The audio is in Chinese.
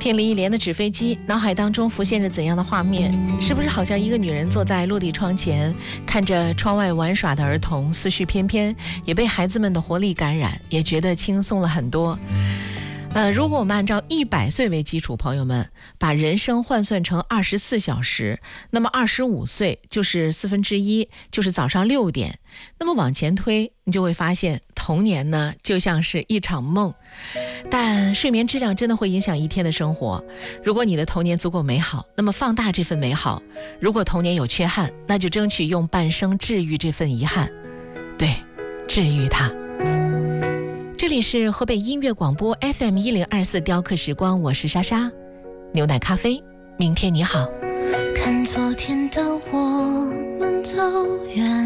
听了一连的纸飞机，脑海当中浮现着怎样的画面？是不是好像一个女人坐在落地窗前，看着窗外玩耍的儿童，思绪翩翩，也被孩子们的活力感染，也觉得轻松了很多。如果我们按照100岁为基础，朋友们把人生换算成24小时，那么25岁就是1/4，就是早上6点。那么往前推，你就会发现童年呢就像是一场梦，但睡眠质量真的会影响一天的生活。如果你的童年足够美好，那么放大这份美好；如果童年有缺憾，那就争取用半生治愈这份遗憾，对，治愈它。这里是河北音乐广播 FM1024雕刻时光，我是莎莎。牛奶咖啡，明天你好。 看昨天的我们走远，